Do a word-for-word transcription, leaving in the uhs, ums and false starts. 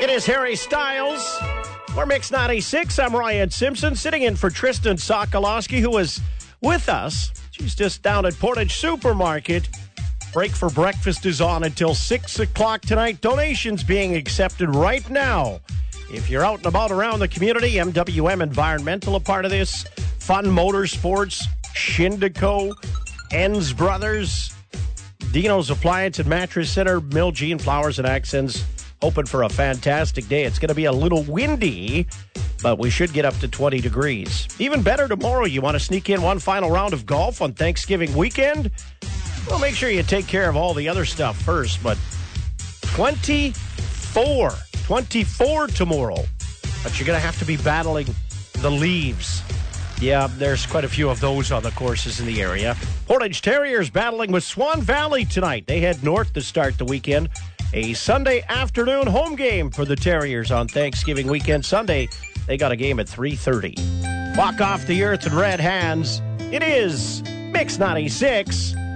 It is Harry Styles. We're Mix ninety-six. I'm Ryan Simpson, sitting in for Tristan Sokolowski, who is with us. She's just down at Portage Supermarket. Break for breakfast is on until six o'clock tonight. Donations being accepted right now. If you're out and about around the community, M W M Environmental a part of this. Fun Motorsports, Shindico, Enns Brothers, Dino's Appliance and Mattress Center, Mill Jean Flowers and Accents. Hoping for a fantastic day. It's going to be a little windy, but we should get up to twenty degrees. Even better tomorrow. You want to sneak in one final round of golf on Thanksgiving weekend? Well, make sure you take care of all the other stuff first, but twenty-four, twenty-four tomorrow. But you're going to have to be battling the leaves. Yeah, there's quite a few of those on the courses in the area. Portage Terriers battling with Swan Valley tonight. They head north to start the weekend. A Sunday afternoon home game for the Terriers on Thanksgiving weekend. Sunday, they got a game at three thirty. Walk off the earth in red hands. It is Mix ninety-six.